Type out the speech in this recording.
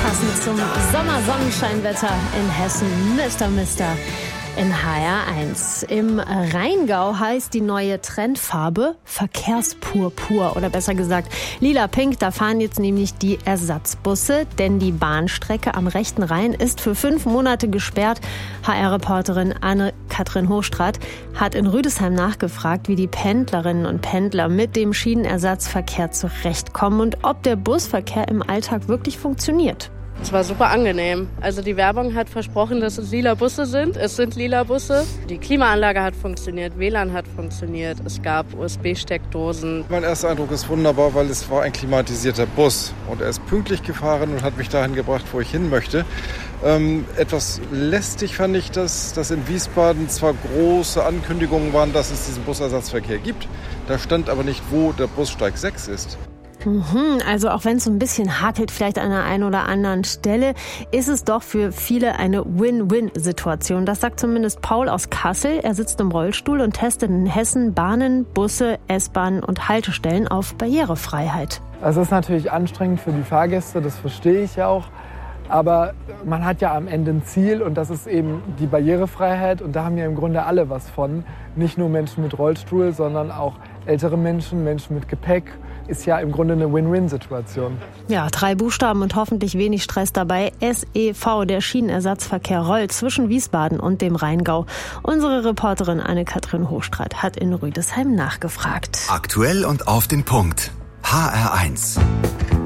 Passend zum Sommersonnenscheinwetter in Hessen, Mr. in HR1. Im Rheingau heißt die neue Trendfarbe Verkehrspurpur oder besser gesagt lila-pink. Da fahren jetzt nämlich die Ersatzbusse, denn die Bahnstrecke am rechten Rhein ist für 5 Monate gesperrt. HR-Reporterin Anne-Kathrin Hochstrat hat in Rüdesheim nachgefragt, wie die Pendlerinnen und Pendler mit dem Schienenersatzverkehr zurechtkommen und ob der Busverkehr im Alltag wirklich funktioniert. Es war super angenehm. Also die Werbung hat versprochen, dass es lila Busse sind. Es sind lila Busse. Die Klimaanlage hat funktioniert, WLAN hat funktioniert. Es gab USB-Steckdosen. Mein erster Eindruck ist wunderbar, weil es war ein klimatisierter Bus. Und er ist pünktlich gefahren und hat mich dahin gebracht, wo ich hin möchte. Etwas lästig fand ich, dass in Wiesbaden zwar große Ankündigungen waren, dass es diesen Busersatzverkehr gibt. Da stand aber nicht, wo der Bussteig 6 ist. Also auch wenn es so ein bisschen hakelt, vielleicht an der einen oder anderen Stelle, ist es doch für viele eine Win-Win-Situation. Das sagt zumindest Paul aus Kassel. Er sitzt im Rollstuhl und testet in Hessen Bahnen, Busse, S-Bahnen und Haltestellen auf Barrierefreiheit. Also es ist natürlich anstrengend für die Fahrgäste, das verstehe ich ja auch. Aber man hat ja am Ende ein Ziel und das ist eben die Barrierefreiheit. Und da haben ja im Grunde alle was von. Nicht nur Menschen mit Rollstuhl, sondern auch ältere Menschen, Menschen mit Gepäck. Ist ja im Grunde eine Win-Win-Situation. Ja, 3 Buchstaben und hoffentlich wenig Stress dabei. SEV, der Schienenersatzverkehr rollt zwischen Wiesbaden und dem Rheingau. Unsere Reporterin Anne-Kathrin Hochstrat hat in Rüdesheim nachgefragt. Aktuell und auf den Punkt. HR1.